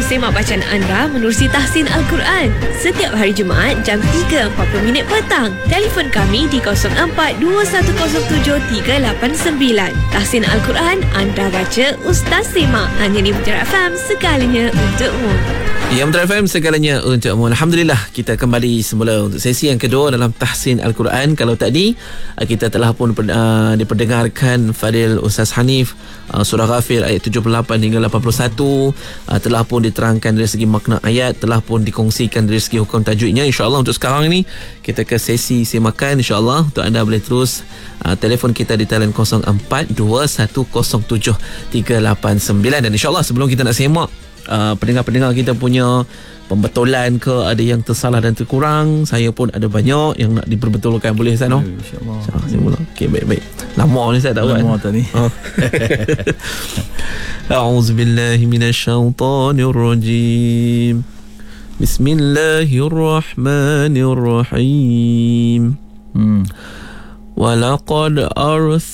semak bacaan anda menerusi tahsin Al-Quran setiap hari Jumaat jam 3.40 petang. Telefon kami di 0421073899. Tahsin Al-Quran, anda baca, Ustaz semak. Hanya di Mutiara FM, segalanya untukmu. Ya, Mutiara FM, segalanya untukmu. Alhamdulillah, kita kembali semula untuk sesi yang kedua dalam tahsin Al-Quran. Kalau tadi kita telah pun diperdengarkan Fadil Ustaz Hanif surah Ghafir ayat 78 hingga 81, telah pun diterangkan dari segi makna ayat, telah pun dikongsikan dari segi hukum tajwidnya. InsyaAllah untuk sekarang ini kita ke sesi semakan. InsyaAllah untuk anda boleh terus telefon kita di talian 0421073899. Dan insyaAllah sebelum kita nak semak pendengar-pendengar kita punya pembetulan ke, ada yang tersalah dan terkurang, saya pun ada banyak yang nak diperbetulkan. Boleh Ustaz? InsyaAllah. Okey, baik-baik. Lama ni saya tak buat. Lama tadi. A'udzubillahi minasyaitonirrajim. Bismillahirrahmanirrahim. Walaqad